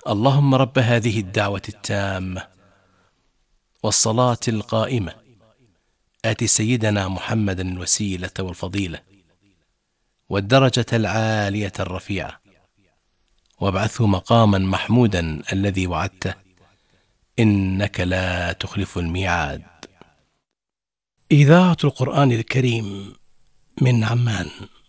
اللهم رب هذه الدعوة التامة والصلاة القائمة آت سيدنا محمدا الوسيلة والفضيلة والدرجة العالية الرفيعة وابعثه مقاما محمودا الذي وعدته إنك لا تخلف الميعاد. إذاعة القرآن الكريم من عمان.